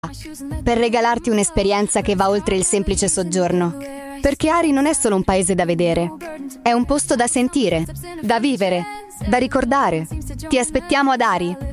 per regalarti un'esperienza che va oltre il semplice soggiorno. Perché Ari non è solo un paese da vedere, è un posto da sentire, da vivere, da ricordare. Ti aspettiamo ad Ari.